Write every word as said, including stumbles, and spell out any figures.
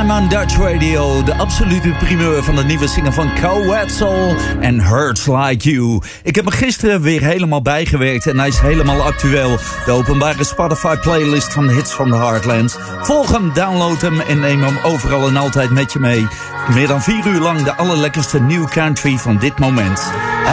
on Dutch Radio. De absolute primeur van de nieuwe single van Kow Wetzel en Hurts Like You. Ik heb er gisteren weer helemaal bijgewerkt en hij is helemaal actueel. De openbare Spotify playlist van de hits van de Heartland. Volg hem, download hem en neem hem overal en altijd met je mee. Meer dan vier uur lang de allerlekkerste new country van dit moment.